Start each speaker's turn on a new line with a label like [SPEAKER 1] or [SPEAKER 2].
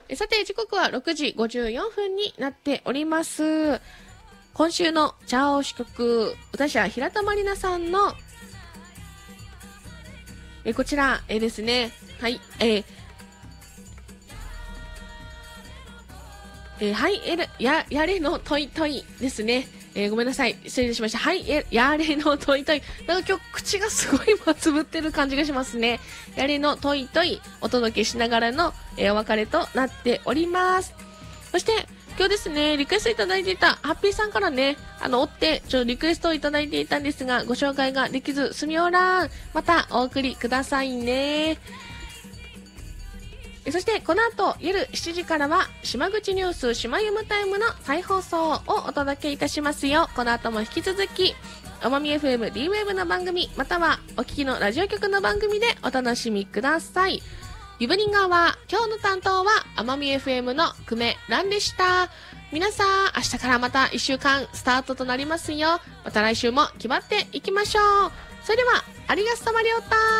[SPEAKER 1] さて、時刻は6時54分になっております。今週のチャオ支局、歌者平田まりなさんの、こちら、ですね、はい、はい、やれのトイトイですね。ごめんなさい。失礼しました。はい、やれのトイトイ。なんか今日口がすごいつぶってる感じがしますね。やれのトイトイお届けしながらの、お別れとなっております。そして、今日ですね、リクエストいただいていたハッピーさんからね、追って、リクエストをいただいていたんですが、ご紹介ができず、すみおらん。またお送りくださいね。そしてこの後夜7時からは島口ニュース島ゆむタイムの再放送をお届けいたしますよ。この後も引き続き奄美 FM D-Wave の番組またはお聞きのラジオ局の番組でお楽しみください。ゆぶりんがは今日の担当は奄美 FM の久米蘭でした。皆さん明日からまた1週間スタートとなりますよ。また来週も決まっていきましょう。それではありがとうさまりょうた。